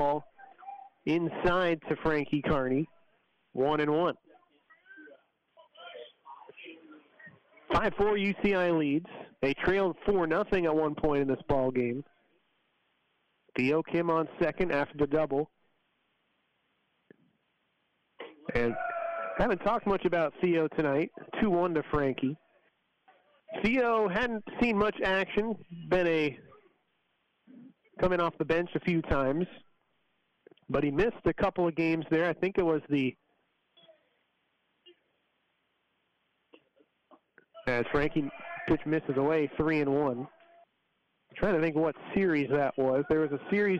ball inside to Frankie Kearney. 1-1. 5-4 UCI leads. They trailed 4-0 at one point in this ball game. Theo Kim on second after the double. And haven't talked much about Theo tonight. 2-1 to Frankie. Theo hadn't seen much action. Been coming off the bench a few times. But he missed a couple of games there. I think it was as Frankie pitch misses away, 3-1. I'm trying to think what series that was. There was a series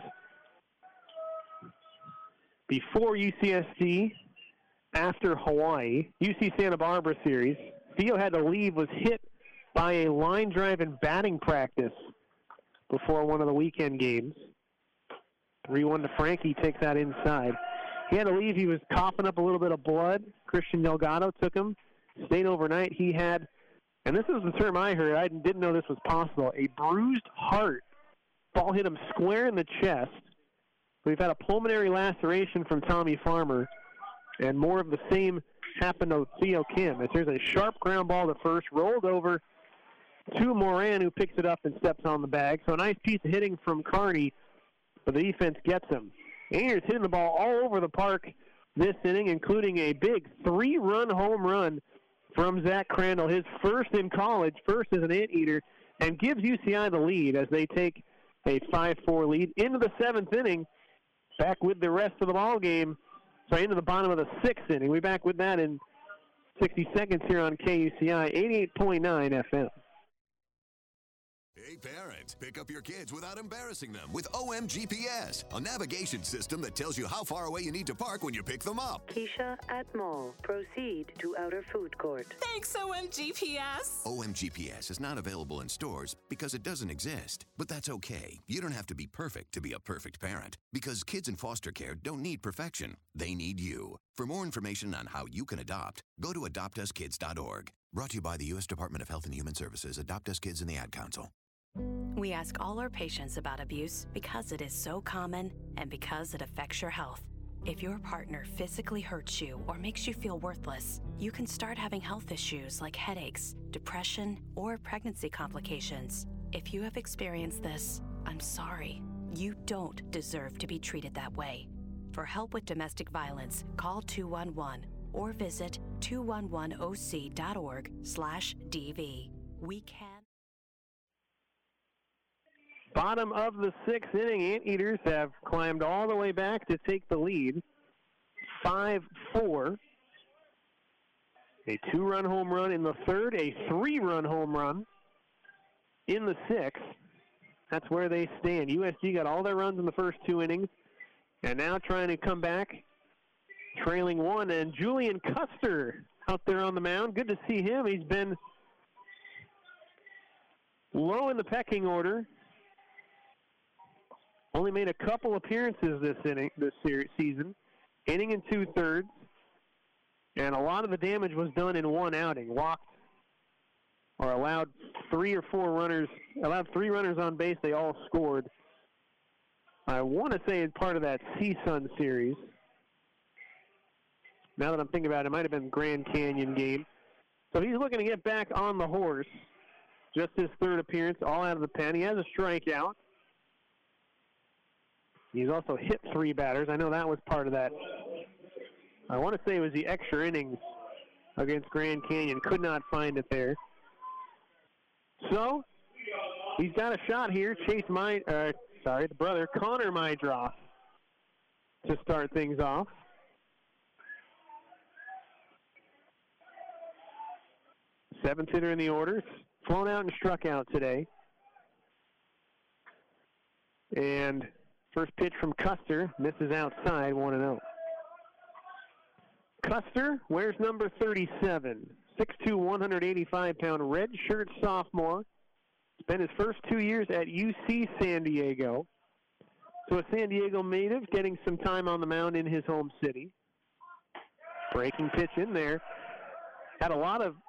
before UCSD, after Hawaii, UC Santa Barbara series. Theo had to leave, was hit by a line drive in batting practice before one of the weekend games. 3-1 to Frankie, takes that inside. He had to leave. He was coughing up a little bit of blood. Christian Delgado took him, stayed overnight. He had, and this is the term I heard, I didn't know this was possible, a bruised heart. Ball hit him square in the chest. We've had a pulmonary laceration from Tommy Farmer, and more of the same happened to Theo Kim. As there's a sharp ground ball to first, rolled over to Moran, who picks it up and steps on the bag. So a nice piece of hitting from Kearney, but the defense gets him. Ayers hitting the ball all over the park this inning, including a big 3-run home run from Zach Crandall, his first in college, first as an anteater, and gives UCI the lead as they take a 5-4 lead into the seventh inning. Back with the rest of the ball game. Sorry, into the bottom of the sixth inning. We'll be back with that in 60 seconds here on KUCI 88.9 FM. Hey parents, pick up your kids without embarrassing them with OMGPS, a navigation system that tells you how far away you need to park when you pick them up. Keisha at mall. Proceed to outer food court. Thanks, OMGPS. OMGPS is not available in stores because it doesn't exist. But that's okay. You don't have to be perfect to be a perfect parent, because kids in foster care don't need perfection. They need you. For more information on how you can adopt, go to adoptuskids.org. Brought to you by the U.S. Department of Health and Human Services, Adopt Us Kids, and the Ad Council. We ask all our patients about abuse because it is so common and because it affects your health. If your partner physically hurts you or makes you feel worthless, you can start having health issues like headaches, depression, or pregnancy complications. If you have experienced this, I'm sorry. You don't deserve to be treated that way. For help with domestic violence, call 211 or visit 211oc.org/DV. We can. Bottom of the sixth inning, Anteaters have climbed all the way back to take the lead. 5-4. A 2-run home run in the third, a 3-run home run in the sixth. That's where they stand. USD got all their runs in the first 2 innings, and now trying to come back, trailing 1. And Julian Custer out there on the mound. Good to see him. He's been low in the pecking order. Only made a couple appearances this season, inning and 2/3, and a lot of the damage was done in one outing. Walked or allowed 3 runners on base. They all scored. I want to say it's part of that CSUN series. Now that I'm thinking about it, it might have been Grand Canyon game. So he's looking to get back on the horse. Just his third appearance, all out of the pen. He has a strikeout. He's also hit 3 batters. I know that was part of that. I want to say it was the extra innings against Grand Canyon. Could not find it there. So, he's got a shot here. The brother, Connor Mydroff, to start things off. Seventh hitter in the order. Flown out and struck out today. And first pitch from Custer, misses outside, 1-0. Custer wears number 37, 6'2", 185-pound redshirt sophomore. Spent his first 2 years at UC San Diego. So a San Diego native getting some time on the mound in his home city. Breaking pitch in there. Had a lot of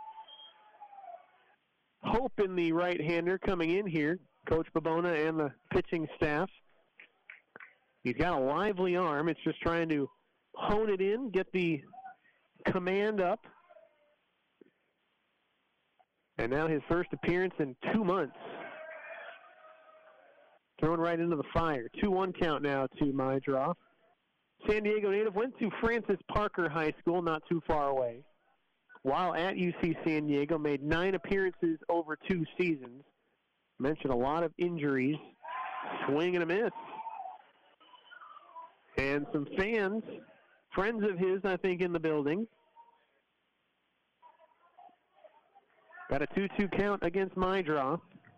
hope in the right-hander coming in here. Coach Babona and the pitching staff. He's got a lively arm. It's just trying to hone it in, get the command up. And now his first appearance in 2 months. Thrown right into the fire. 2-1 count now to Meidroff. San Diego native went to Francis Parker High School, not too far away. While at UC San Diego, made 9 appearances over 2 seasons. Mentioned a lot of injuries. Swing and a miss. And some fans, friends of his, I think, in the building. Got a 2-2 count against Meidroff.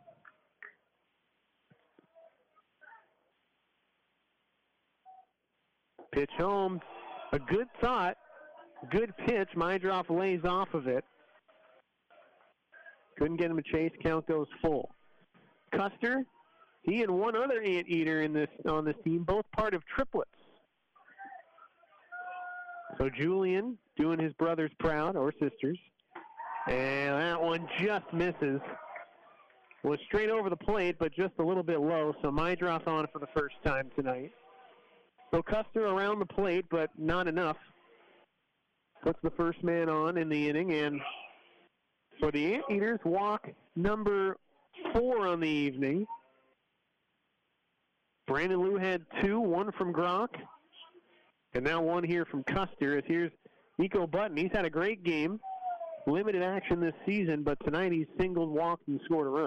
Pitch home. A good thought. Good pitch. Meidroff lays off of it. Couldn't get him a chase. Count goes full. Custer, he and one other anteater on this team, both part of triplets. So Julian doing his brothers proud, or sisters. And that one just misses. Was straight over the plate, but just a little bit low. So Meidroff on for the first time tonight. So Custer around the plate, but not enough. Puts the first man on in the inning. And for the Anteaters, walk number 4 on the evening. Brandon Liu had 2, 1 from Grock. And now 1 here from Custer. As here's Nico Button. He's had a great game. Limited action this season, but tonight he's singled, walked, and scored a run.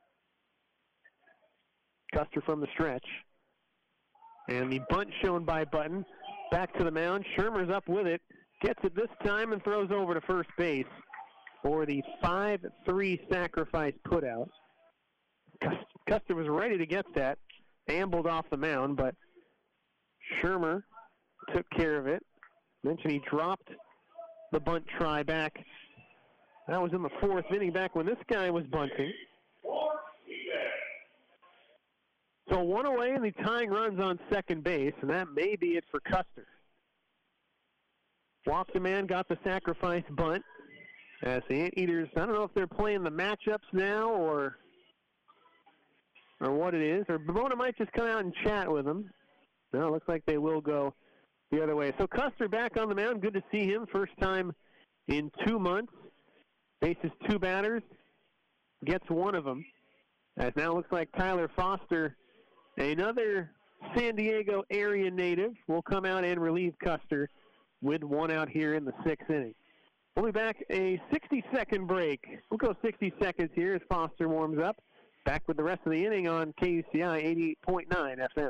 Custer from the stretch. And the bunt shown by Button. Back to the mound. Shermer's up with it. Gets it this time and throws over to first base for the 5-3 sacrifice putout. Custer was ready to get that. Ambled off the mound, but Shermer took care of it. Mentioned he dropped the bunt try back. That was in the 4th inning, back when this guy was bunting. So 1 away, and the tying run's on second base, and that may be it for Custer. Walked the man, got the sacrifice bunt. As the Anteaters, I don't know if they're playing the matchups now or what it is. Or Bavona might just come out and chat with them. No, it looks like they will go the other way. So Custer back on the mound. Good to see him. First time in 2 months. Faces 2 batters. Gets 1 of them. As now looks like Tyler Foster, another San Diego area native, will come out and relieve Custer with 1 out here in the 6th inning. We'll be back a 60-second break. We'll go 60 seconds here as Foster warms up. Back with the rest of the inning on KUCI 88.9 FM.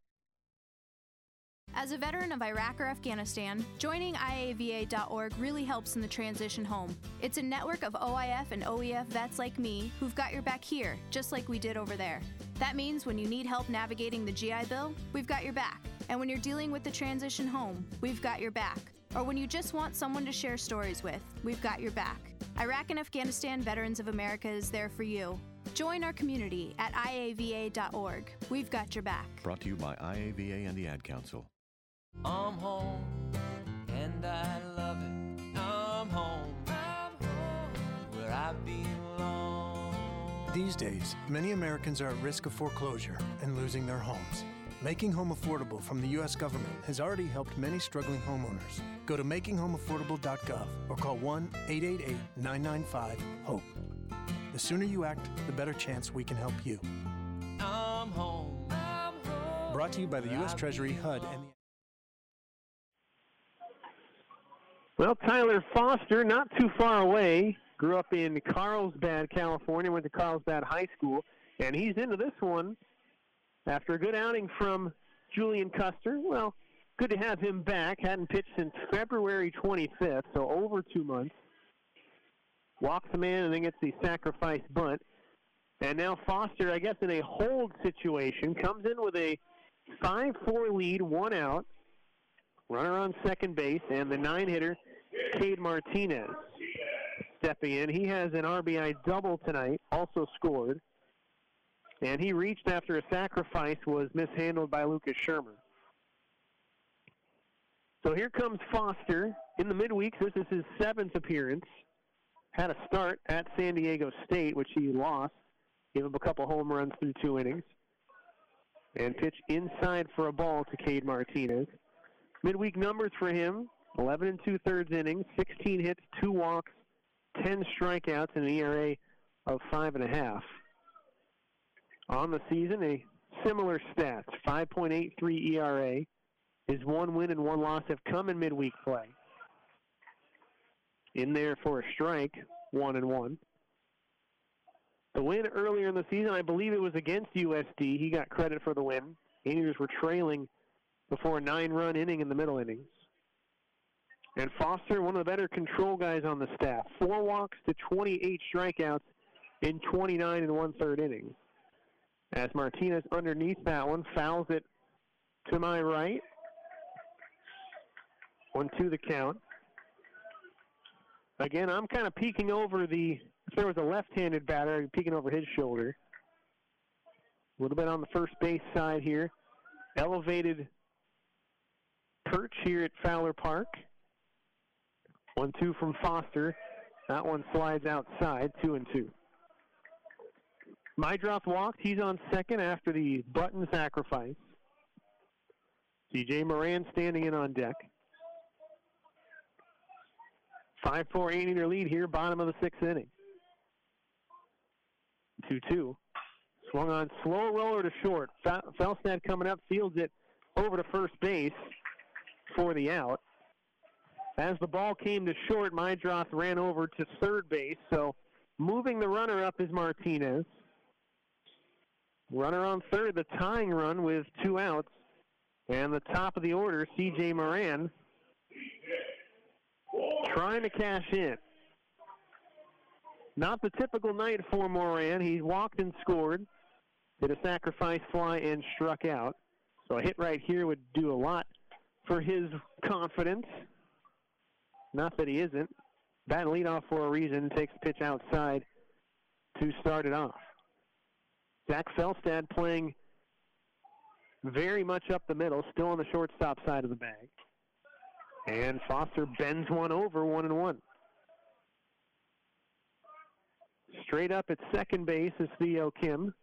As a veteran of Iraq or Afghanistan, joining IAVA.org really helps in the transition home. It's a network of OIF and OEF vets like me who've got your back here, just like we did over there. That means when you need help navigating the GI Bill, we've got your back. And when you're dealing with the transition home, we've got your back. Or when you just want someone to share stories with, we've got your back. Iraq and Afghanistan Veterans of America is there for you. Join our community at IAVA.org. We've got your back. Brought to you by IAVA and the Ad Council. I'm home, and I love it. I'm home, where I belong. These days, many Americans are at risk of foreclosure and losing their homes. Making Home Affordable from the U.S. government has already helped many struggling homeowners. Go to makinghomeaffordable.gov or call 1-888-995-HOPE. The sooner you act, the better chance we can help you. I'm home. Brought to you by the U.S. Treasury, HUD, and the... Well, Tyler Foster, not too far away, grew up in Carlsbad, California, went to Carlsbad High School, and he's into this one after a good outing from Julian Custer. Well, good to have him back. Hadn't pitched since February 25th, so over 2 months. Walks the man and then gets the sacrifice bunt. And now Foster, I guess in a hold situation, comes in with a 5-4 lead, 1 out. Runner on second base, and the 9-hitter, Cade Martinez, stepping in. He has an RBI double tonight, also scored. And he reached after a sacrifice was mishandled by Lucas Shermer. So here comes Foster in the midweeks. This is his 7th appearance. Had a start at San Diego State, which he lost. Gave him a couple home runs through 2 innings. and pitch inside for a ball to Cade Martinez. Midweek numbers for him, 11 2/3 innings, 16 hits, 2 walks, 10 strikeouts, and an ERA of 5.5. On the season, a similar stats, 5.83 ERA. His 1 win and 1 loss have come in midweek play. In there for a strike, 1-1. The win earlier in the season, I believe it was against USD. He got credit for the win. Indians were trailing before a 9-run inning in the middle innings. And Foster, one of the better control guys on the staff. 4 walks to 28 strikeouts in 29 1/3 innings. As Martinez underneath that one, fouls it to my right. 1-2 the count. Again, I'm kind of peeking over if there was a left-handed batter, I'd be peeking over his shoulder. A little bit on the first base side here. Elevated perch here at Fowler Park. 1-2 from Foster. That one slides outside, 2-2. Meidroth walked. He's on second after the button sacrifice. C.J. Moran standing in on deck. 5-4 8-inning lead here, bottom of the 6th inning. 2-2. Swung on, slow roller to short. Felstad coming up, fields it over to first base for the out. As the ball came to short, Meidroth ran over to third base, so moving the runner up is Martinez. Runner on third, the tying run with 2 outs. And the top of the order, C.J. Moran, trying to cash in. Not the typical night for Moran. He walked and scored, did a sacrifice fly, and struck out. So a hit right here would do a lot for his confidence. Not that he isn't. Batting leadoff for a reason, takes the pitch outside to start it off. Zach Felstad playing very much up the middle, still on the shortstop side of the bag. And Foster bends one over, 1-1. Straight up at second base is Theo Kim.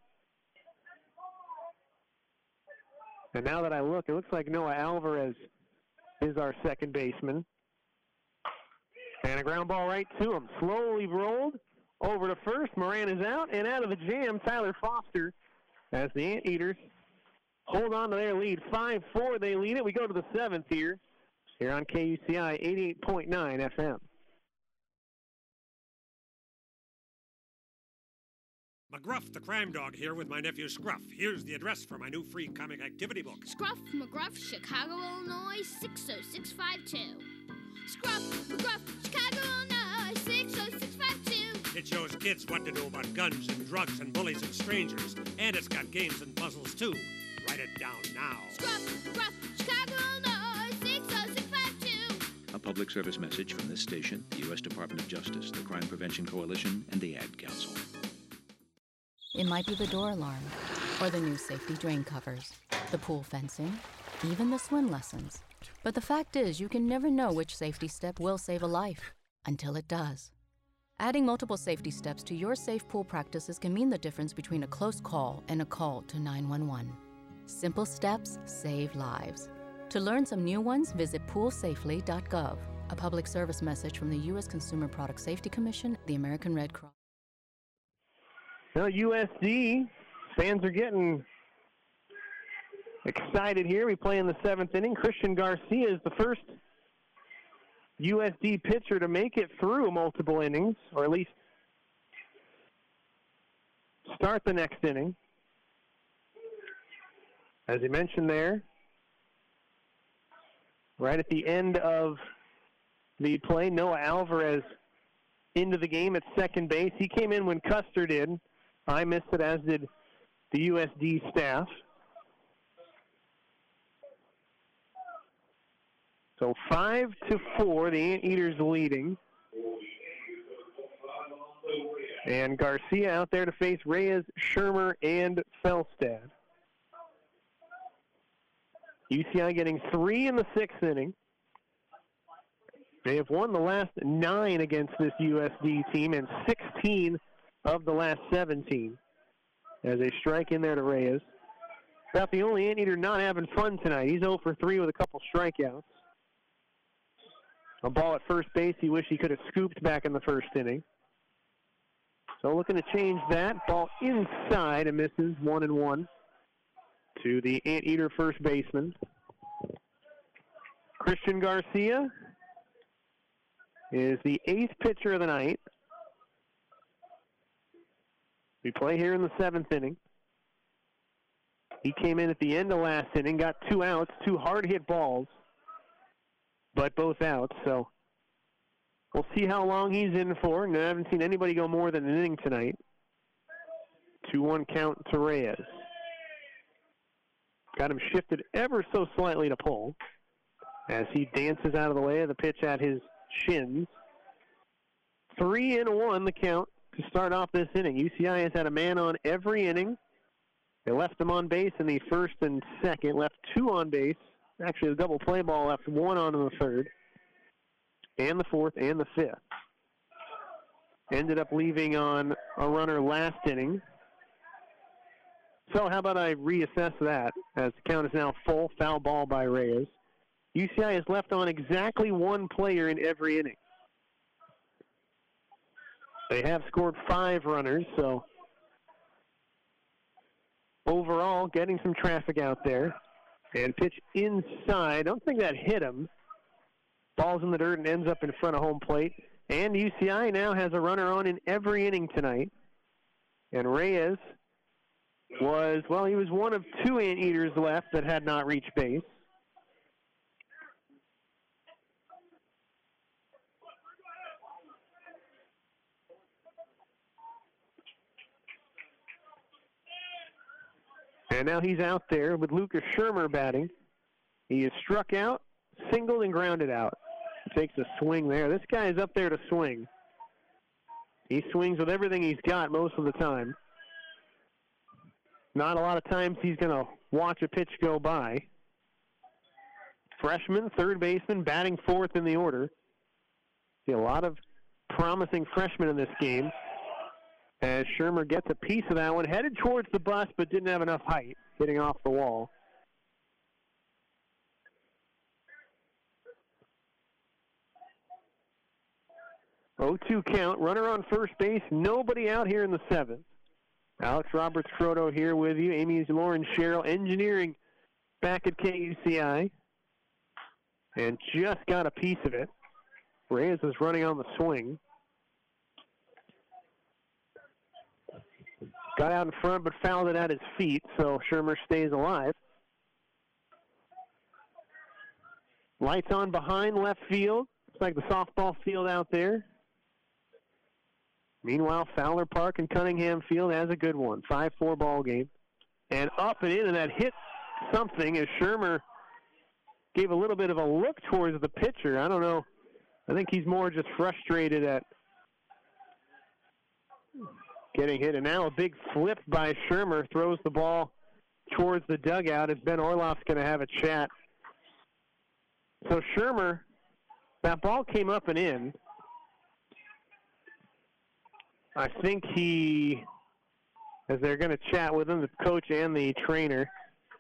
And now that I look, it looks like Noah Alvarez is our second baseman. And a ground ball right to him. Slowly rolled over to first. Moran is out, and out of the jam, Tyler Foster, as the Anteaters hold on to their lead. 5-4, they lead it. We go to the 7th here on KUCI 88.9 FM. McGruff, the crime dog, here with my nephew Scruff. Here's the address for my new free comic activity book. Scruff McGruff, Chicago, Illinois, 60652. Scruff McGruff, Chicago, Illinois, 60652. It shows kids what to do about guns and drugs and bullies and strangers. And it's got games and puzzles, too. Write it down now. Scruff McGruff, Chicago, Illinois, 60652. A public service message from this station, the U.S. Department of Justice, the Crime Prevention Coalition, and the Ad Council. It might be the door alarm, or the new safety drain covers, the pool fencing, even the swim lessons. But the fact is, you can never know which safety step will save a life, until it does. Adding multiple safety steps to your safe pool practices can mean the difference between a close call and a call to 911. Simple steps save lives. To learn some new ones, visit poolsafely.gov. A public service message from the U.S. Consumer Product Safety Commission, the American Red Cross. Well, USD fans are getting excited here. We play in the 7th inning. Christian Garcia is the first USD pitcher to make it through multiple innings, or at least start the next inning. As he mentioned there, right at the end of the play, Noah Alvarez into the game at second base. He came in when Custer did. I missed it, as did the USD staff. So 5-4, the Anteaters leading. And Garcia out there to face Reyes, Shermer, and Felstad. UCI getting 3 in the 6th inning. They have won the last 9 against this USD team and 16 of the last 17. As they strike in there to Reyes. About the only Anteater not having fun tonight. He's 0 for 3 with a couple strikeouts. A ball at first base he wished he could have scooped back in the first inning. So looking to change that. Ball inside and misses 1-1 to the Anteater first baseman. Christian Garcia is the 8th pitcher of the night. We play here in the 7th inning. He came in at the end of last inning, got 2 outs, 2 hard-hit balls, but both outs. So we'll see how long he's in for. And I haven't seen anybody go more than an inning tonight. 2-1 count to Reyes. Got him shifted ever so slightly to pull as he dances out of the way of the pitch at his shins. 3-1 the count to start off this inning. UCI has had a man on every inning. They left him on base in the first and second, left 2 on base. Actually, a double play ball, left 1 on in the third, and the fourth, and the fifth. Ended up leaving on a runner last inning. So how about I reassess that, as the count is now full, foul ball by Reyes. UCI has left on exactly 1 player in every inning. They have scored 5 runners, so overall, getting some traffic out there. And pitch inside. I don't think that hit him. Ball's in the dirt and ends up in front of home plate. And UCI now has a runner on in every inning tonight. And Reyes was, well, he was one of 2 Anteaters left that had not reached base. And now he's out there with Lucas Shermer batting. He is struck out, singled, and grounded out. He takes a swing there. This guy is up there to swing. He swings with everything he's got most of the time. Not a lot of times he's going to watch a pitch go by. Freshman, third baseman, batting 4th in the order. See a lot of promising freshmen in this game. As Shermer gets a piece of that one, headed towards the bus, but didn't have enough height, hitting off the wall. Oh, 2 count, runner on first base, nobody out here in the 7th. Alex Roberts-Croto here with you. Amy Lauren Sherrill, engineering back at KUCI. And just got a piece of it. Reyes is running on the swing. Got out in front, but fouled it at his feet, so Shermer stays alive. Lights on behind left field. Looks like the softball field out there. Meanwhile, Fowler Park and Cunningham Field has a good one. 5-4 ball game. And up and in, and that hit something as Shermer gave a little bit of a look towards the pitcher. I don't know. I think he's more just frustrated at getting hit. And now a big flip by Shermer throws the ball towards the dugout as Ben Orloff's going to have a chat. So Shermer, that ball came up and in. I think he, as they're going to chat with him, the coach and the trainer,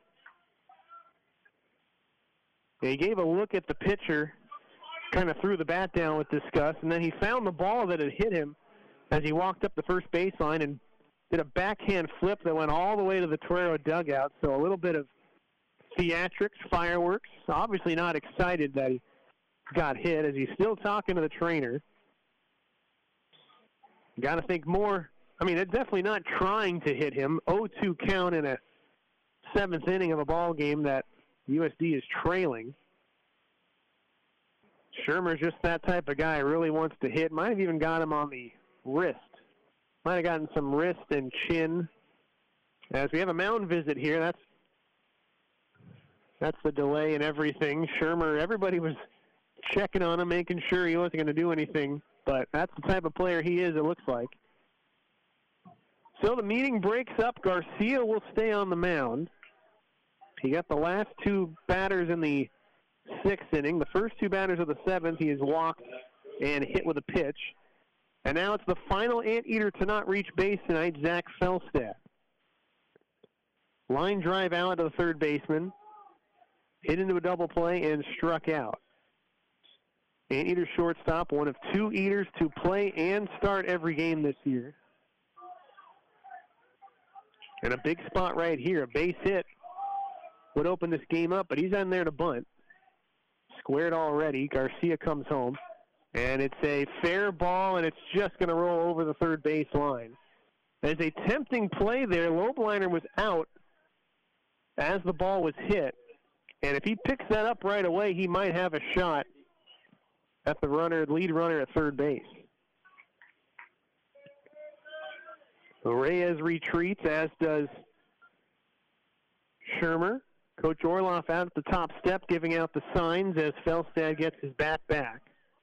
he gave a look at the pitcher, kind of threw the bat down with disgust, and then he found the ball that had hit him as he walked up the first baseline and did a backhand flip that went all the way to the Torero dugout. So a little bit of theatrics, fireworks. Obviously not excited that he got hit, as he's still talking to the trainer. Got to think more. I mean, they're definitely not trying to hit him. 0-2 count in a 7th inning of a ball game that USD is trailing. Shermer's just that type of guy, really wants to hit. Might have even got him on the wrist. Might have gotten some wrist and chin. As we have a mound visit here, that's the delay and everything. Shermer, everybody was checking on him, making sure he wasn't going to do anything. But that's the type of player he is, it looks like. So the meeting breaks up. Garcia will stay on the mound. He got the last 2 batters in the 6th inning. The first 2 batters of the 7th, he has walked and hit with a pitch. And now it's the final Anteater to not reach base tonight, Zach Felstad. Line drive out to the third baseman. Hit into a double play and struck out. Anteater shortstop, one of 2 Eaters to play and start every game this year. And a big spot right here. A base hit would open this game up, but he's on there to bunt. Squared already. Garcia comes home. And it's a fair ball, and it's just going to roll over the third base line. There's a tempting play there. Lobliner was out as the ball was hit. And if he picks that up right away, he might have a shot at the lead runner at third base. Reyes retreats, as does Shermer. Coach Orloff out at the top step giving out the signs as Felstad gets his bat back.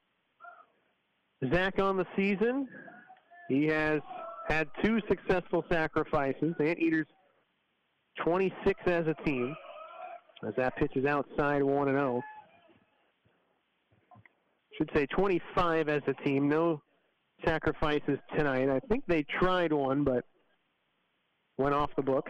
Zach on the season. He has had 2 successful sacrifices. Anteaters 26 as a team. As that pitch is outside 1-0. Should say 25 as a team. No sacrifices tonight. I think they tried one, but went off the books.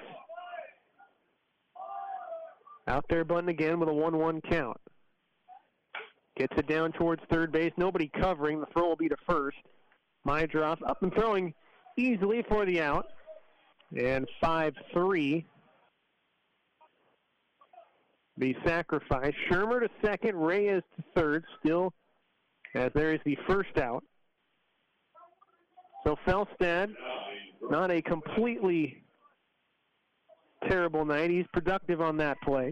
Out there bunting again with a 1-1 count. Gets it down towards third base. Nobody covering. The throw will be to first. Mydroff up and throwing easily for the out. And 5-3. The sacrifice. Shermer to second. Reyes to third. Still, as there is the first out. So Felstad, not a completely terrible night. He's productive on that play.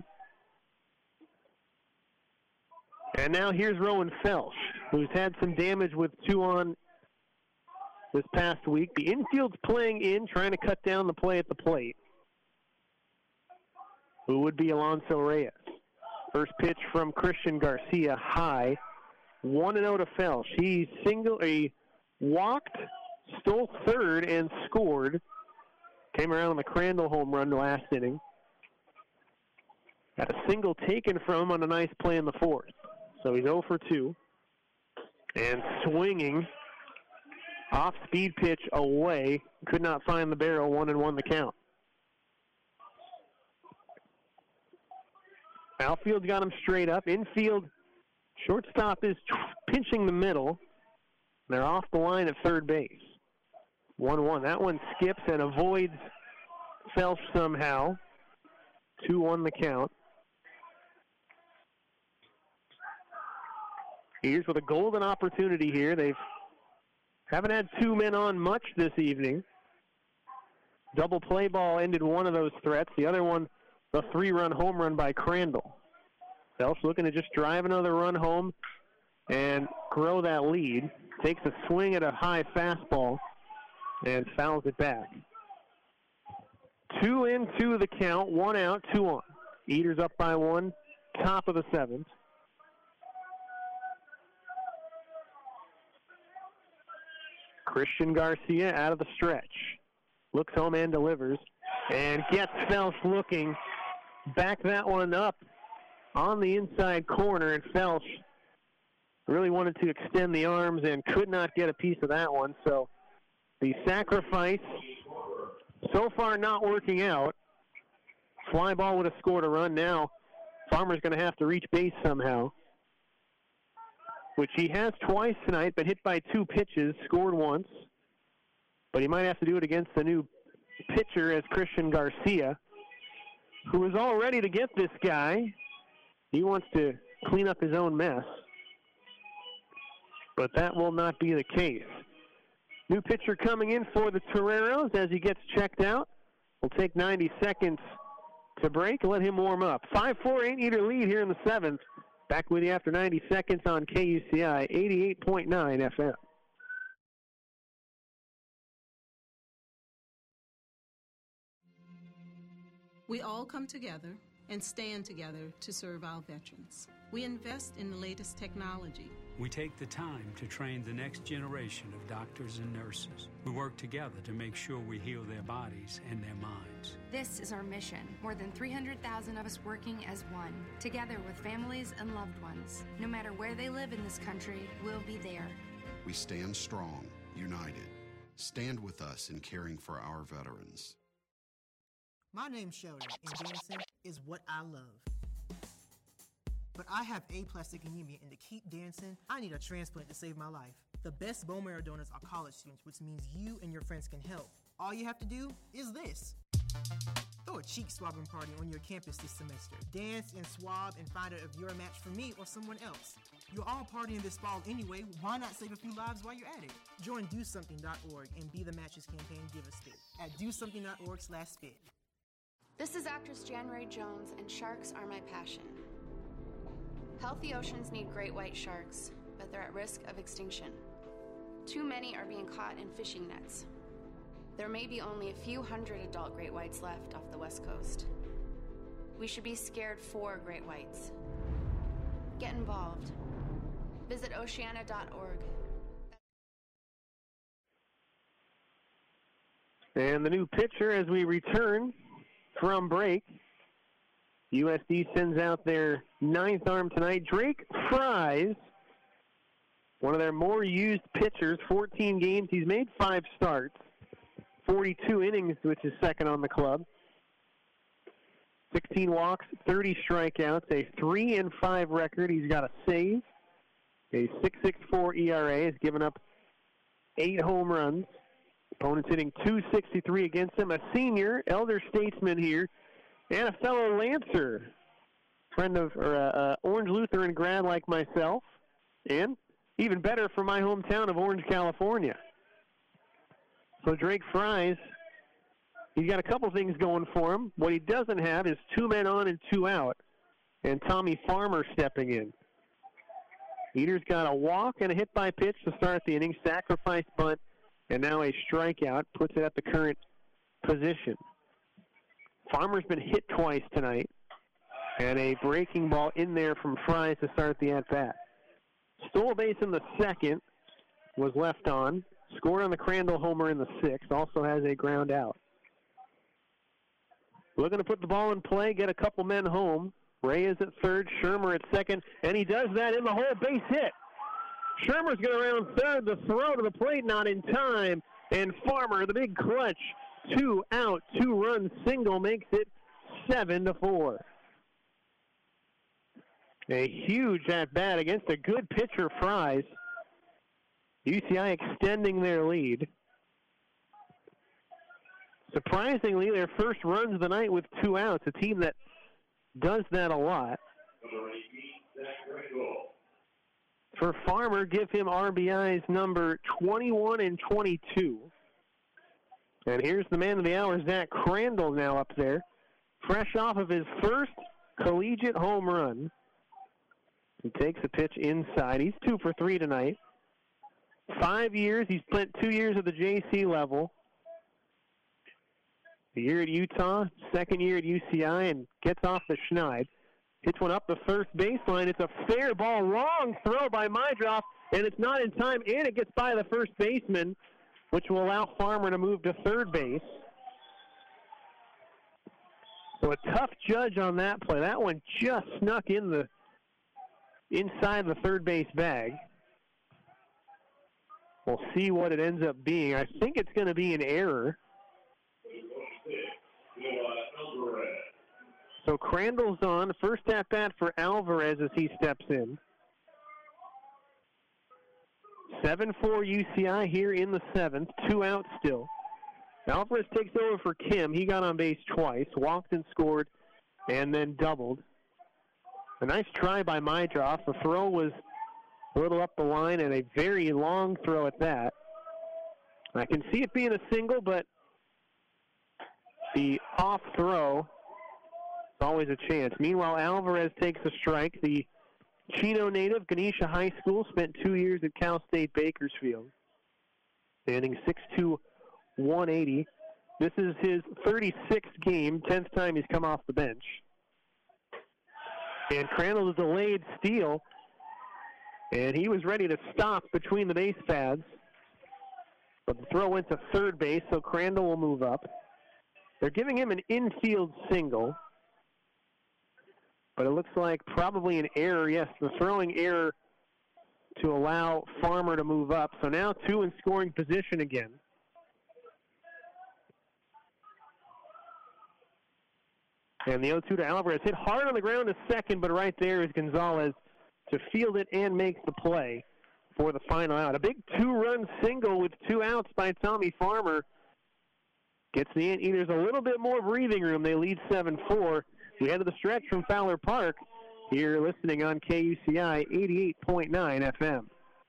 And now here's Rowan Felsch, who's had some damage with 2 on this past week. The infield's playing in, trying to cut down the play at the plate. Who would be Alonso Reyes. First pitch from Christian Garcia, high. 1-0 to Felsch. He walked, stole third, and scored. Came around on the Crandall home run last inning. Had a single taken from him on a nice play in the fourth. So he's 0 for 2. And swinging. Off-speed pitch away. Could not find the barrel. 1-1 the count. Outfield's got him straight up. Infield, shortstop is pinching the middle. They're off the line at third base. 1-1. That one skips and avoids Felsch somehow. 2-1 the count. Here's with a golden opportunity here. They haven't had 2 men on much this evening. Double play ball ended one of those threats. The other one, the 3-run home run by Crandall. Felsch looking to just drive another run home and grow that lead. Takes a swing at a high fastball and fouls it back. 2-2 the count. 1 out, 2 on. Eaters up by 1. Top of the 7th. Christian Garcia out of the stretch. Looks home and delivers. And gets Felsch looking. Back that one up on the inside corner. And Felsch really wanted to extend the arms and could not get a piece of that one. So the sacrifice so far not working out. Fly ball would have scored a run. Now Farmer's going to have to reach base somehow, which he has twice tonight, but hit by 2 pitches, scored once. But he might have to do it against the new pitcher as Christian Garcia, who is all ready to get this guy. He wants to clean up his own mess. But that will not be the case. New pitcher coming in for the Toreros as he gets checked out. We'll take 90 seconds to break and let him warm up. 5-4 Anteater lead here in the 7th. Back with you after 90 seconds on KUCI 88.9 FM. We all come together and stand together to serve our veterans. We invest in the latest technology. We take the time to train the next generation of doctors and nurses. We work together to make sure we heal their bodies and their minds. This is our mission. More than 300,000 of us working as one, together with families and loved ones. No matter where they live in this country, we'll be there. We stand strong, united. Stand with us in caring for our veterans. My name's Sheldon, and dancing is what I love. But I have aplastic anemia, and to keep dancing, I need a transplant to save my life. The best bone marrow donors are college students, which means you and your friends can help. All you have to do is this. Throw a cheek swabbing party on your campus this semester. Dance and swab and find out if you're a match for me or someone else. You're all partying this fall anyway, why not save a few lives while you're at it? Join DoSomething.org and Be the Matches campaign Give a Spit at DoSomething.org/spit. This is actress Jan Ray Jones, and sharks are my passion. Healthy oceans need great white sharks, but they're at risk of extinction. Too many are being caught in fishing nets. There may be only a few hundred adult great whites left off the West Coast. We should be scared for great whites. Get involved. Visit oceana.org. And the new pitcher as we return from break. USD sends out their ninth arm tonight. Drake Fries, one of their more used pitchers, 14 games. He's made 5 starts, 42 innings, which is second on the club. 16 walks, 30 strikeouts, a 3-5 record. He's got a save, a 6.64 ERA. Has given up 8 home runs. Opponents hitting .263 against him. A senior, elder statesman here, and a fellow Lancer, friend of Orange Lutheran grad like myself, and even better for my hometown of Orange, California. So Drake Fries, he's got a couple things going for him. What he doesn't have is 2 men on and 2 out, and Tommy Farmer stepping in. Eater's got a walk and a hit by pitch to start the inning, sacrifice bunt, and now a strikeout, puts it at the current position. Farmer's been hit twice tonight, and a breaking ball in there from Fries to start the at-bat. Stole a base in the second, was left on, scored on the Crandall homer in the 6th, also has a ground out. Looking to put the ball in play, get a couple men home. Ray is at third, Shermer at second, and he does that in the hole, base hit. Shermer's going around third, the throw to the plate not in time, and Farmer, the big clutch, 2 out, 2-run single makes it 7-4. A huge at-bat against a good pitcher, Fries. UCI extending their lead. Surprisingly, their first runs of the night with 2 outs, a team that does that a lot. For Farmer, give him RBIs number 21 and 22. And here's the man of the hour, Zach Crandall, now up there. Fresh off of his first collegiate home run. He takes a pitch inside. He's 2 for 3 tonight. 5 years. He spent 2 years at the JC level. A year at Utah, second year at UCI, and gets off the schneid. Hits one up the first baseline. It's a fair ball. Long throw by Mydroff, and it's not in time, and it gets by the first baseman, which will allow Farmer to move to third base. So a tough judge on that play. That one just snuck in the inside the third base bag. We'll see what it ends up being. I think it's going to be an error. So Crandall's on. First at-bat for Alvarez as he steps in. 7-4 UCI here in the 7th. 2 out still. Alvarez takes over for Kim. He got on base twice, walked and scored, and then doubled. A nice try by Mydroff. The throw was a little up the line and a very long throw at that. I can see it being a single, but the off throw is always a chance. Meanwhile, Alvarez takes a strike. The Chino native, Ganesha High School, spent 2 years at Cal State Bakersfield. Standing 6'2", 180. This is his 36th game, 10th time he's come off the bench. And Crandall, a delayed steal, and he was ready to stop between the base pads. But the throw went to third base, so Crandall will move up. They're giving him an infield single. But it looks like probably an error. Yes, the throwing error to allow Farmer to move up. So now 2 in scoring position again. And the 0-2 to Alvarez. Hit hard on the ground to second, but right there is Gonzalez to field it and make the play for the final out. A big 2-run single with 2 outs by Tommy Farmer gets the Anteaters a little bit more breathing room. They lead 7-4. We head to the stretch from Fowler Park. You're listening on KUCI 88.9 FM.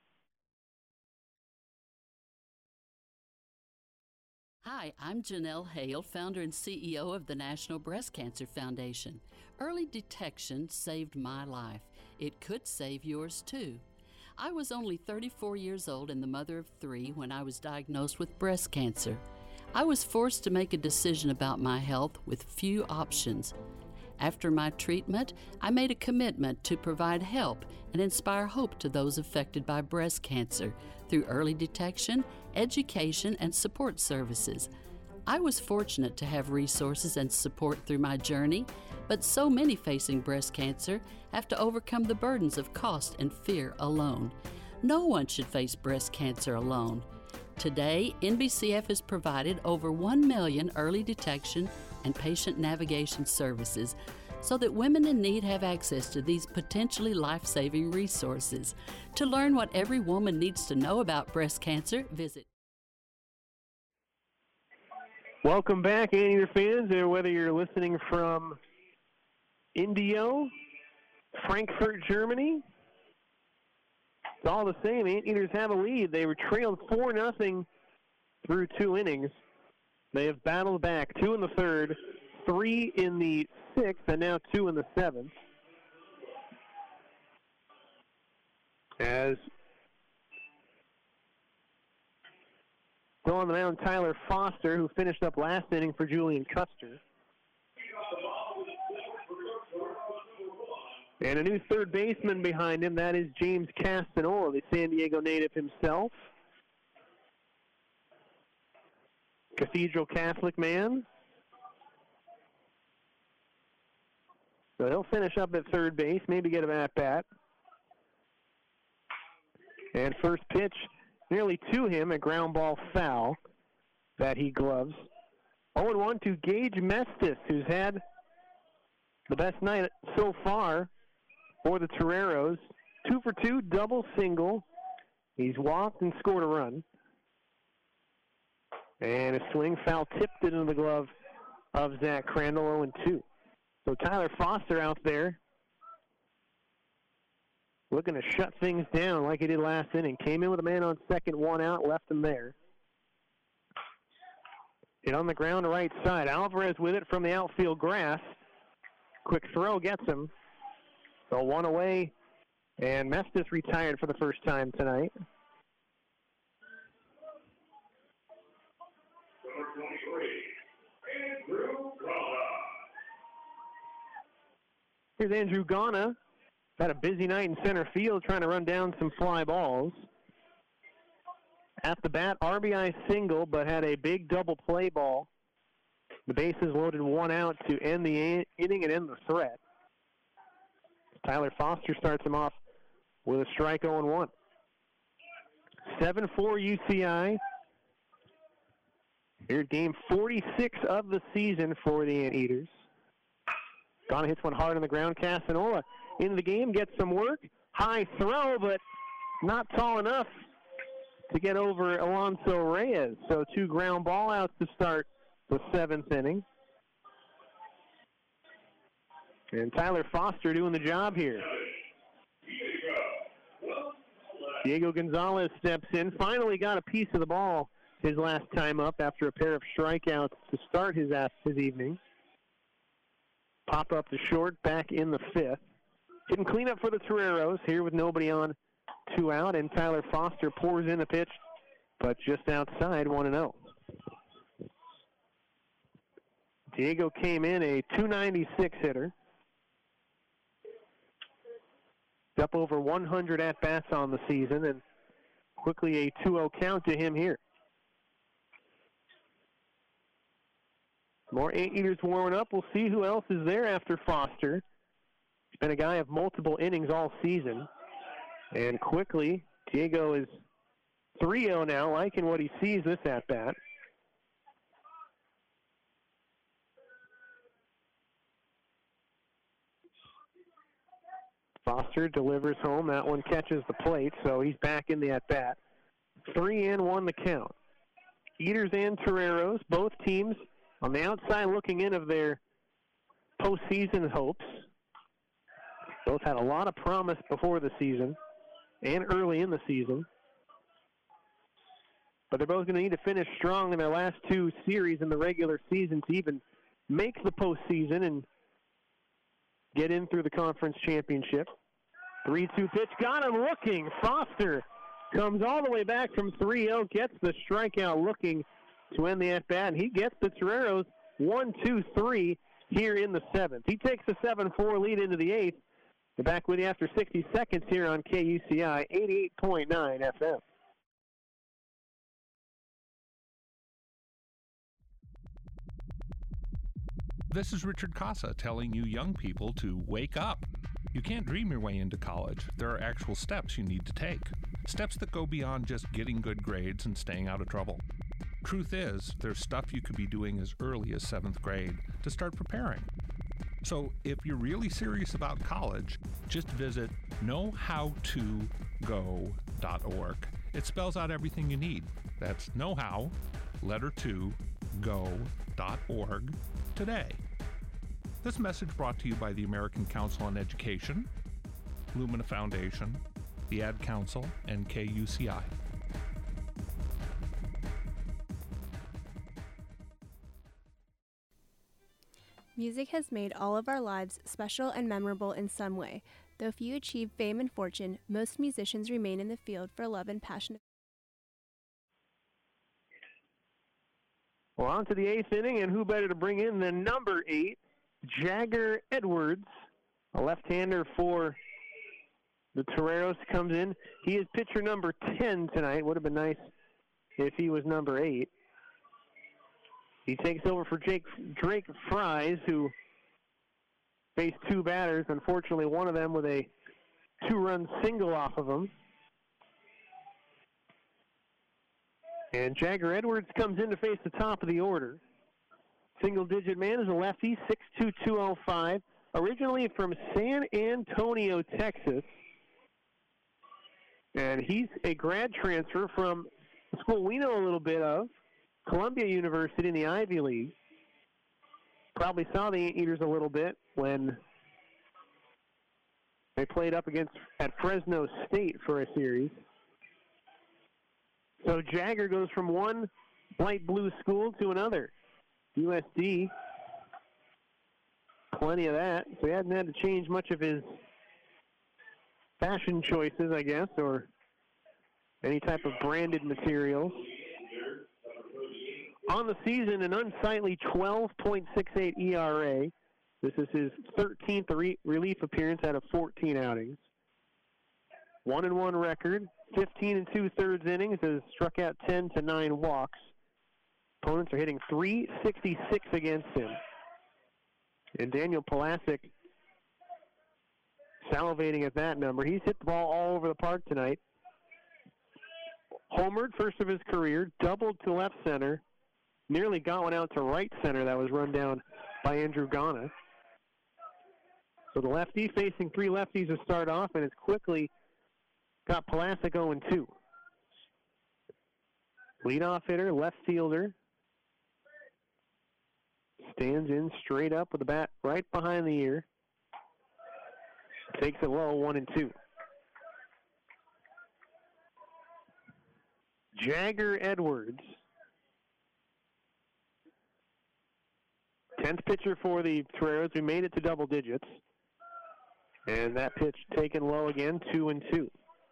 Hi, I'm Janelle Hale, founder and CEO of the National Breast Cancer Foundation. Early detection saved my life. It could save yours too. I was only 34 years old and the mother of 3 when I was diagnosed with breast cancer. I was forced to make a decision about my health with few options. After my treatment, I made a commitment to provide help and inspire hope to those affected by breast cancer through early detection, education, and support services. I was fortunate to have resources and support through my journey, but so many facing breast cancer have to overcome the burdens of cost and fear alone. No one should face breast cancer alone. Today, NBCF has provided over 1 million early detection and patient navigation services so that women in need have access to these potentially life-saving resources. To learn what every woman needs to know about breast cancer, visit. Welcome back, Anteater fans, or whether you're listening from Indio, Frankfurt, Germany. It's all the same. Anteaters have a lead. They were trailed 4-0 through 2 innings. They have battled back 2 in the 3rd, 3 in the 6th, and now 2 in the 7th. As still on the mound, Tyler Foster, who finished up last inning for Julian Custer. And a new third baseman behind him, that is James Castanola, the San Diego native himself. Cathedral Catholic man. So he'll finish up at third base, maybe get him at bat. And first pitch nearly to him, a ground ball foul that he gloves. 0-1 to Gage Mestis, who's had the best night so far for the Toreros. 2 for 2, double single. He's walked and scored a run. And a swing foul tipped it into the glove of Zach Crandall, 0-2. So Tyler Foster out there looking to shut things down like he did last inning. Came in with a man on second, 1 out, left him there. Hit on the ground right side. Alvarez with it from the outfield grass. Quick throw gets him. So 1 away, and Mestis retired for the first time tonight. Here's Andrew Ghana. Had a busy night in center field trying to run down some fly balls. At the bat, RBI single, but had a big double play ball. The bases loaded, 1 out to end the inning and end the threat. Tyler Foster starts him off with a strike, 0-1. 7-4 UCI. Here's game 46 of the season for the Anteaters. Ghana hits one hard on the ground. Castanola into the game, gets some work. High throw, but not tall enough to get over Alonso Reyes. So 2 ground ball outs to start the 7th inning. And Tyler Foster doing the job here. Diego Gonzalez steps in. Finally got a piece of the ball his last time up after a pair of strikeouts to start his evening. Pop up to short, back in the 5th. Hitting cleanup for the Toreros here with nobody on, 2 out, and Tyler Foster pours in the pitch, but just outside, 1-0. Diego came in a .296 hitter. Up over 100 at-bats on the season, and quickly a 2-0 count to him here. More Anteaters warming up. We'll see who else is there after Foster. He's been a guy of multiple innings all season. And quickly, Diego is 3-0 now, liking what he sees this at-bat. Foster delivers home. That one catches the plate, so he's back in the at-bat. 3-1 the count. Eaters and Toreros, both teams on the outside looking in of their postseason hopes. Both had a lot of promise before the season and early in the season. But they're both going to need to finish strong in their last two series in the regular season to even make the postseason and get in through the conference championship. 3-2 pitch, got him looking. Foster comes all the way back from 3-0, gets the strikeout looking to end the at-bat, and he gets the Toreros 1-2-3 here in the seventh. He takes a 7-4 lead into the eighth. We're back with you after 60 seconds here on KUCI 88.9 FM. This is Richard Casa telling you young people to wake up. You can't dream your way into college. There are actual steps you need to take. Steps that go beyond just getting good grades and staying out of trouble. Truth is, there's stuff you could be doing as early as 7th grade to start preparing. So if you're really serious about college, just visit knowhowtogo.org. It spells out everything you need. That's knowhow, letter 2, go.org today. This message brought to you by the American Council on Education, Lumina Foundation, the Ad Council, and KUCI. Music has made all of our lives special and memorable in some way. Though few achieve fame and fortune, most musicians remain in the field for love and passion. Well, on to the eighth inning, and who better to bring in than number 8, Jagger Edwards, a left-hander for the Toreros, comes in. He is pitcher number 10 tonight. Would have been nice if he was number 8. He takes over for Drake Fries, who faced 2 batters. Unfortunately, one of them with a 2-run single off of him. And Jagger Edwards comes in to face the top of the order. Single-digit man is a lefty, 6'2", 205, originally from San Antonio, Texas. And he's a grad transfer from a school we know a little bit of, Columbia University in the Ivy League. Probably saw the Eaters a little bit when they played up at Fresno State for a series. So Jagger goes from one light blue school to another. USD, plenty of that. So he hasn't had to change much of his fashion choices, I guess, or any type of branded materials. On the season, an unsightly 12.68 ERA. This is his 13th relief appearance out of 14 outings. 1-1 record, 15 2/3 innings, has struck out 10 to 9 walks. Opponents are hitting .366 against him. And Daniel Palasic salivating at that number. He's hit the ball all over the park tonight. Homered, first of his career, doubled to left center, nearly got one out to right center that was run down by Andrew Ghana. So the lefty facing 3 lefties to start off, and it's quickly got Palasic 0-2. Leadoff hitter, left fielder. Stands in straight up with the bat right behind the ear. Takes it low, 1-2. Jagger Edwards, 10th pitcher for the Toreros. We made it to double digits. And that pitch taken low again, 2-2.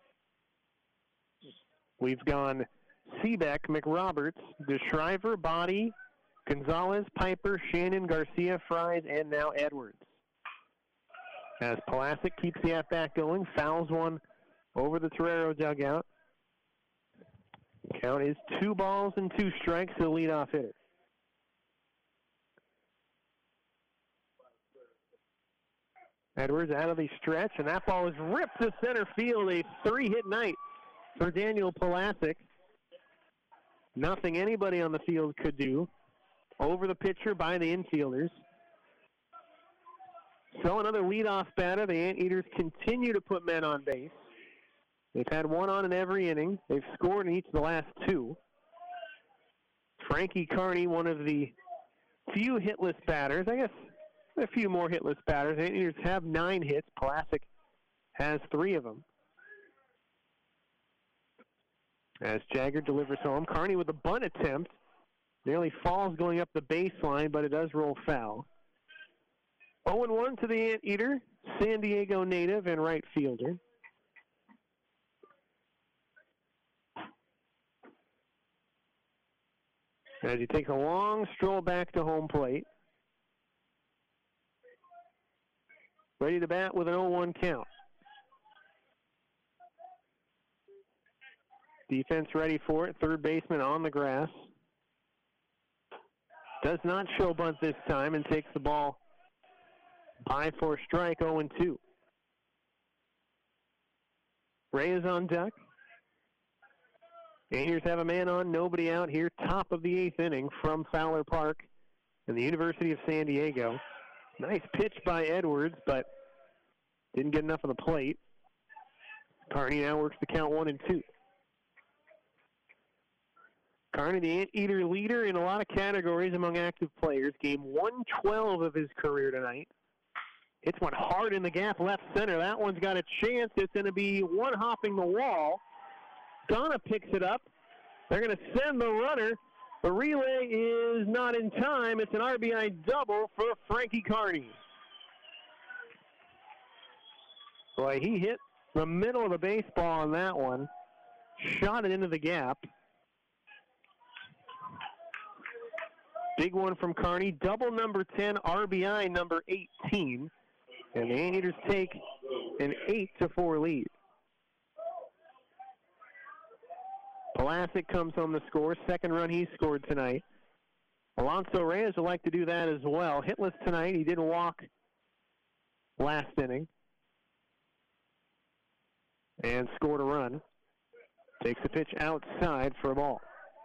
We've gone Seebeck, McRoberts, DeShriver, Body, Gonzalez, Piper, Shannon, Garcia, Fries, and now Edwards. As Palasic keeps the at-bat going, fouls one over the Torero dugout. Count is 2 balls and 2 strikes to the leadoff hitter. Edwards out of the stretch, and that ball is ripped to center field. A 3-hit night for Daniel Palasic. Nothing anybody on the field could do. Over the pitcher by the infielders. So another leadoff batter. The Anteaters continue to put men on base. They've had one on in every inning. They've scored in each of the last two. Frankie Carney, one of the few hitless batters. I guess a few more hitless batters. The Anteaters have 9 hits. Pulaski has 3 of them. As Jagger delivers home, Carney with a bunt attempt. Nearly falls going up the baseline, but it does roll foul. 0-1 to the Anteater, San Diego native and right fielder. As he takes a long stroll back to home plate. Ready to bat with an 0-1 count. Defense ready for it. Third baseman on the grass. Does not show bunt this time and takes the ball high for a strike, 0-2. Reyes on deck. Anteaters have a man on, nobody out here. Top of the 8th inning from Fowler Park in the University of San Diego. Nice pitch by Edwards, but didn't get enough of the plate. Carney now works the count 1-2. Carney, the Anteater leader in a lot of categories among active players. Game 112 of his career tonight. Hits one hard in the gap left center. That one's got a chance. It's going to be one hopping the wall. Donna picks it up. They're going to send the runner. The relay is not in time. It's an RBI double for Frankie Carney. Boy, he hit the middle of the baseball on that one. Shot it into the gap. Big one from Carney. Double number 10, RBI number 18. And the Anteaters take an 8-4 lead. Pulaski comes home to score. Second run he scored tonight. Alonso Reyes would like to do that as well. Hitless tonight. He didn't walk last inning. And scored a run. Takes the pitch outside for a ball.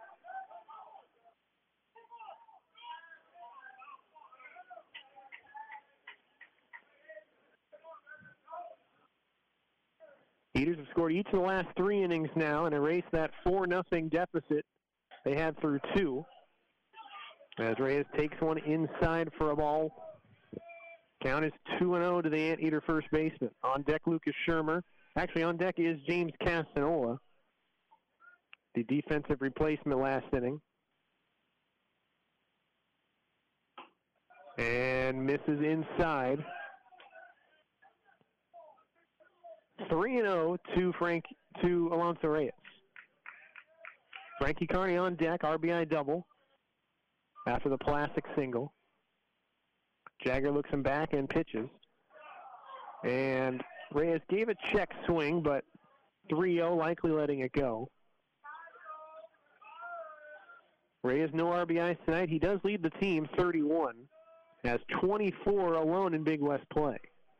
Heaters have scored each of the last 3 innings now and erased that 4-0 deficit they had through 2. As Reyes takes one inside for a ball. Count is 2-0 to the Anteater first baseman. On deck, Lucas Shermer. Actually, on deck is James Castanola, the defensive replacement last inning. And misses inside. 3-0 to Alonso Reyes. Frankie Carney on deck, RBI double after the Pulaski single. Jagger looks him back and pitches. And Reyes gave a check swing, but 3-0, likely letting it go. Reyes no RBIs tonight. He does lead the team 31, has 24 alone in Big West play.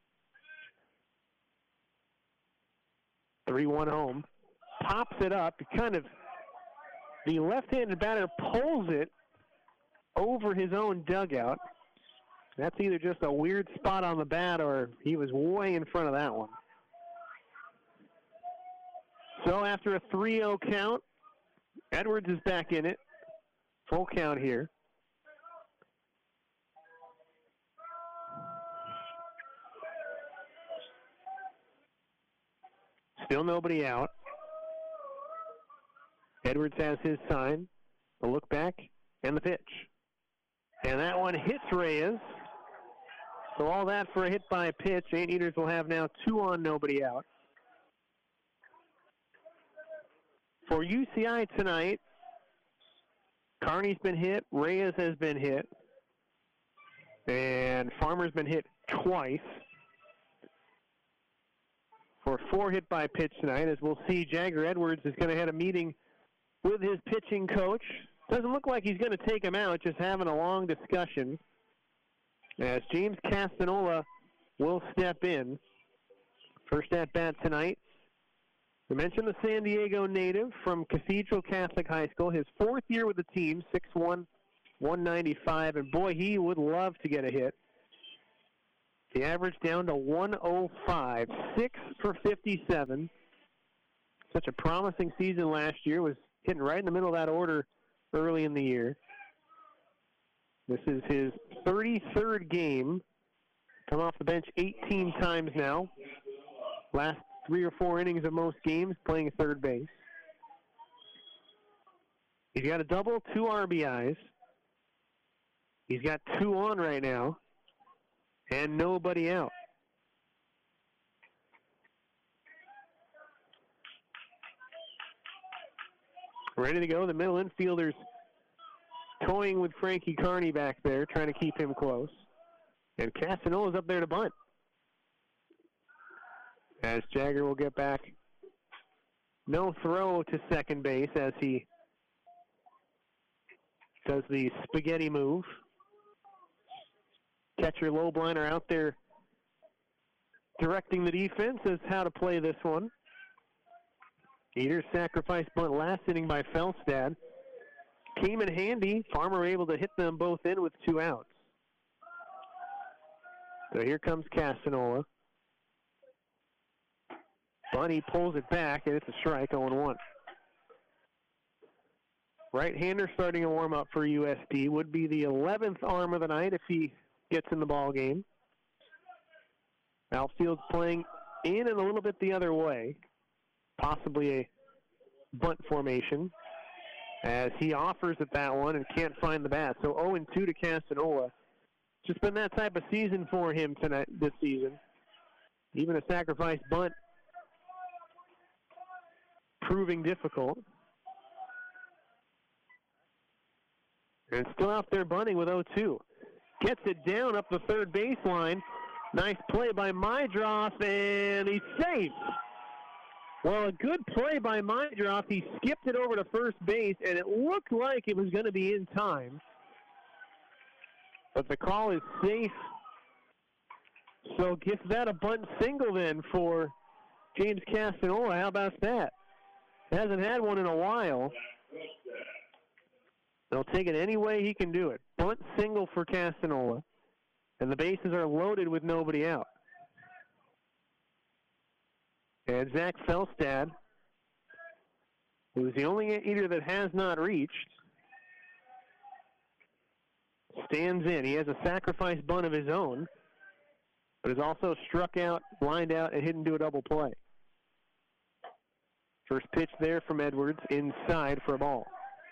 3-1 home. Pops it up. The left-handed batter pulls it over his own dugout. That's either just a weird spot on the bat or he was way in front of that one. So after a 3-0 count, Edwards is back in it. Full count here. Still nobody out. Edwards has his sign. The look back and the pitch. And that one hits Reyes. So all that for a hit by pitch. Anteaters will have now 2 on, nobody out. For UCI tonight, Carney's been hit. Reyes has been hit. And Farmer's been hit twice. For 4 hit by pitch tonight, as we'll see, Jagger Edwards is going to have a meeting with his pitching coach. Doesn't look like he's going to take him out, just having a long discussion. As James Castanola will step in. First at bat tonight. We mentioned the San Diego native from Cathedral Catholic High School. His 4th year with the team, 6'1", 195, and boy, he would love to get a hit. The average down to 105, 6 for 57. Such a promising season last year, was hitting right in the middle of that order early in the year. This is his 33rd game. Come off the bench 18 times now. Last 3 or 4 innings of most games playing third base. He's got a double, 2 RBIs. He's got 2 on right now. And nobody out. Ready to go. The middle infielders toying with Frankie Carney back there, trying to keep him close. And Casanola's up there to bunt. As Jagger will get back. No throw to second base as he does the spaghetti move. Catcher Lobliner out there directing the defense as how to play this one. Eater's sacrifice bunt last inning by Felstad. Came in handy. Farmer able to hit them both in with 2 outs. So here comes Casanola. Bunny pulls it back, and it's a strike, 0-1. Right-hander starting a warm-up for USD. Would be the 11th arm of the night if he gets in the ball game. Outfield's playing in and a little bit the other way. Possibly a bunt formation. As he offers at that one and can't find the bat. So 0-2 to Casanola. Just been that type of season for him this season. Even a sacrifice bunt proving difficult. And still out there bunting with 0-2. Gets it down up the third baseline. Nice play by Mydroff, and he's safe. Well, a good play by Mydroff. He skipped it over to first base, and it looked like it was going to be in time. But the call is safe. So gives that a bunt single then for James Casanola. How about that? Hasn't had one in a while. They'll take it any way he can do it. Bunt single for Casanola. And the bases are loaded with nobody out. And Zach Felstad, who's the only Eater that has not reached, stands in. He has a sacrifice bunt of his own, but has also struck out, lined out, and hit into a double play. First pitch there from Edwards, inside for a ball.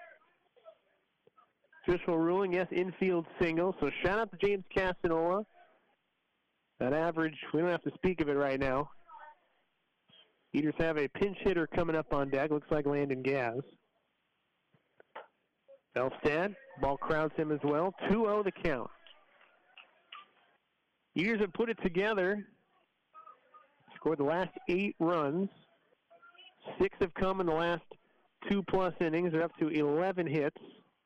Official ruling, yes, infield single. So shout out to James Casanola. That average, we don't have to speak of it right now. Eaters have a pinch hitter coming up on deck. Looks like Landon Gaz. Felstad, ball crowds him as well. 2-0 the count. Eaters have put it together. Scored the last 8 runs. 6 have come in the last 2+ innings. They're up to 11 hits.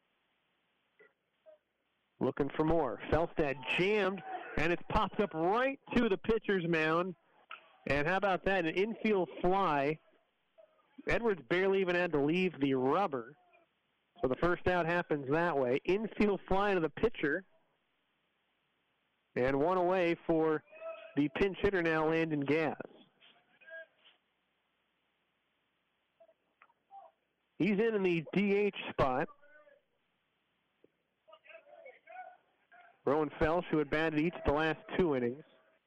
Looking for more. Felstad jammed, and it's popped up right to the pitcher's mound. And how about that? An infield fly. Edwards barely even had to leave the rubber. So the first out happens that way. Infield fly to the pitcher. And one away for the pinch hitter now, Landon Gaz. He's in the DH spot. Rowan Felsch, who had batted each of the last 2 innings.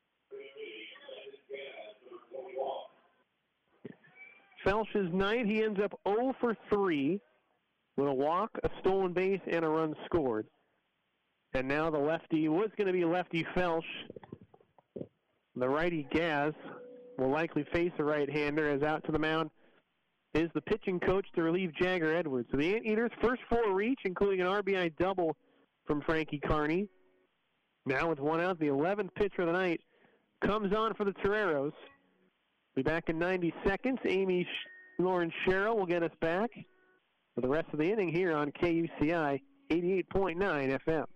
Felsch's night, he ends up 0 for 3 with a walk, a stolen base, and a run scored. And now the lefty was going to be lefty Felsch. The righty Gaz will likely face a right-hander as out to the mound is the pitching coach to relieve Jagger Edwards. So the Anteaters' first 4 reach, including an RBI double from Frankie Carney. Now with 1 out, the 11th pitcher of the night comes on for the Toreros. Be back in 90 seconds. Amy Lauren Sherrill will get us back for the rest of the inning here on KUCI 88.9 FM.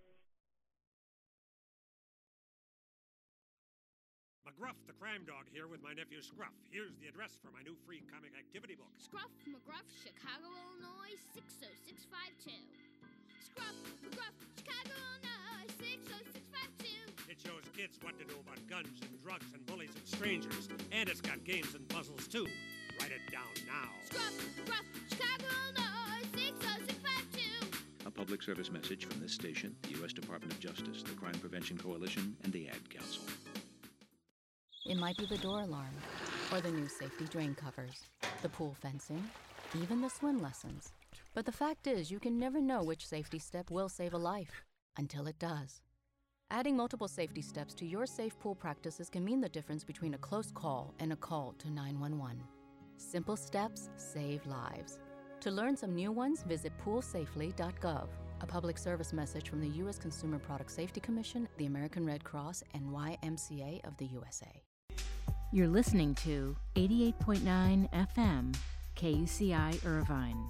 McGruff, the crime dog, here with my nephew Scruff. Here's the address for my new free comic activity book. Scruff McGruff, Chicago, Illinois, 60652. Scruff, McGruff, Chicago, Illinois, 60652. It shows kids what to do about guns and drugs and bullies and strangers. And it's got games and puzzles, too. Write it down now. Scruff, McGruff, Chicago, Illinois, 60652. A public service message from this station, the U.S. Department of Justice, the Crime Prevention Coalition, and the Ad Council. It might be the door alarm, or the new safety drain covers, the pool fencing, even the swim lessons. But the fact is, you can never know which safety step will save a life, until it does. Adding multiple safety steps to your safe pool practices can mean the difference between a close call and a call to 911. Simple steps save lives. To learn some new ones, visit poolsafely.gov. A public service message from the U.S. Consumer Product Safety Commission, the American Red Cross, and YMCA of the USA. You're listening to 88.9 FM, KUCI Irvine.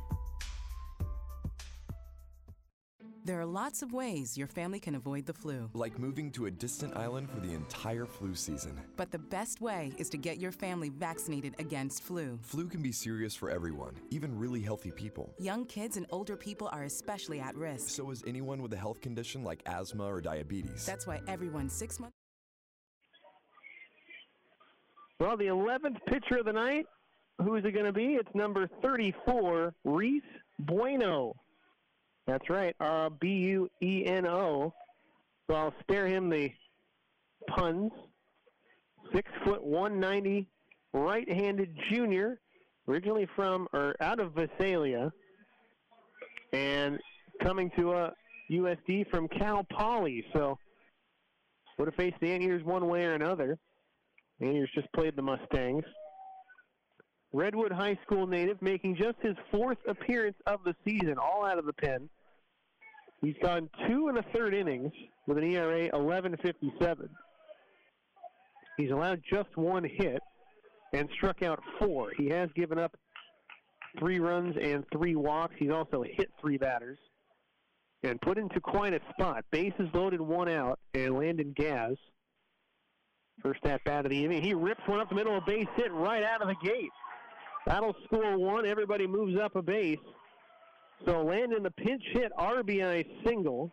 There are lots of ways your family can avoid the flu. Like moving to a distant island for the entire flu season. But the best way is to get your family vaccinated against flu. Flu can be serious for everyone, even really healthy people. Young kids and older people are especially at risk. So is anyone with a health condition like asthma or diabetes. That's why everyone 6 months... Well, the 11th pitcher of the night, who is it going to be? It's number 34, Reese Bueno. That's right, Bueno. So I'll spare him the puns. 6 foot 190, right-handed junior, originally out of Visalia, and coming to USD from Cal Poly. So would have faced the Anteaters one way or another. The Anteaters just played the Mustangs. Redwood High School native, making just his 4th appearance of the season, all out of the pen. He's gone 2 1/3 innings with an ERA 11.57. He's allowed just 1 hit and struck out 4. He has given up 3 runs and 3 walks. He's also hit 3 batters and put into quite a spot. Bases loaded, 1 out, and Landon Gaz, first at bat of the evening. He rips one up the middle, a base hit right out of the gate. That'll score 1. Everybody moves up a base. So Landon, the pinch hit RBI single.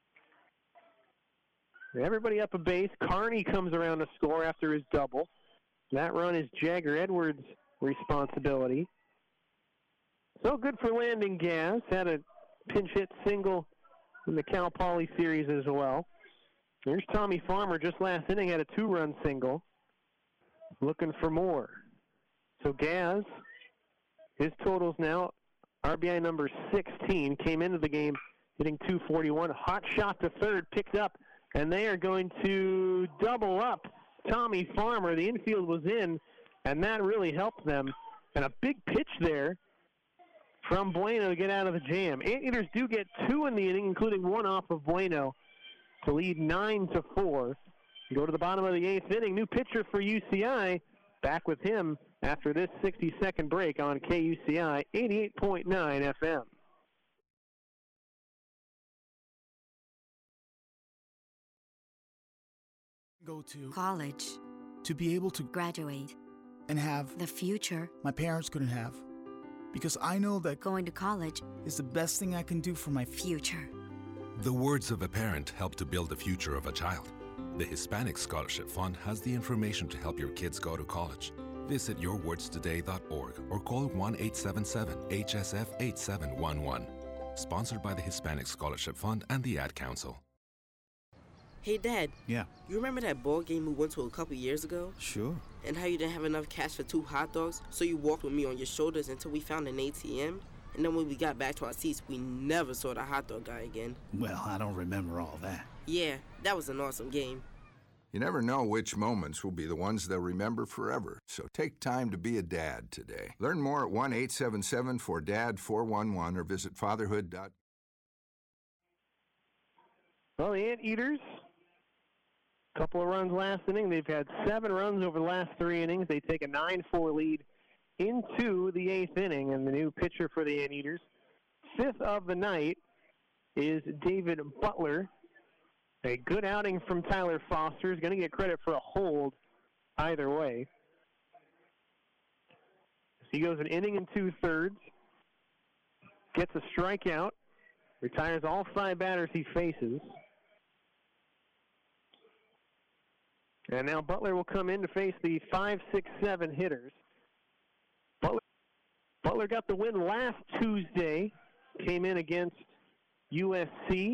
Everybody up a base. Carney comes around to score after his double. That run is Jagger Edwards' responsibility. So good for Landon Gaz. Had a pinch hit single in the Cal Poly series as well. Here's Tommy Farmer, just last inning, had a 2-run single. Looking for more. So Gaz, his totals now, RBI number 16, came into the game hitting .241. Hot shot to third, picked up, and they are going to double up Tommy Farmer. The infield was in, and that really helped them. And a big pitch there from Bueno to get out of the jam. Anteaters do get 2 in the inning, including 1 off of Bueno, to lead 9-4. Go to the bottom of the 8th inning. New pitcher for UCI. Back with him after this 60-second break on KUCI 88.9 FM. Go to college, to be able to graduate, and have the future my parents couldn't have. Because I know that going to college is the best thing I can do for my future. The words of a parent help to build the future of a child. The Hispanic Scholarship Fund has the information to help your kids go to college. Visit yourwordstoday.org or call 1-877-HSF-8711. Sponsored by the Hispanic Scholarship Fund and the Ad Council. Hey, Dad. Yeah? You remember that ball game we went to a couple years ago? Sure. And how you didn't have enough cash for 2 hot dogs, so you walked with me on your shoulders until we found an ATM? And then when we got back to our seats, we never saw the hot dog guy again. Well, I don't remember all that. Yeah, that was an awesome game. You never know which moments will be the ones they'll remember forever, so take time to be a dad today. Learn more at 1-877-4DAD-411 or visit fatherhood.com. Well, the Anteaters, a couple of runs last inning. They've had 7 runs over the last 3 innings. They take a 9-4 lead into the 8th inning, and the new pitcher for the Anteaters, 5th of the night, is David Butler. A good outing from Tyler Foster. Is going to get credit for a hold either way. He goes an inning and 2/3, gets a strikeout, Retires all 5 batters he faces. And now Butler will come in to face the 5, 6, 7 hitters. Butler got the win last Tuesday. Came in against USC.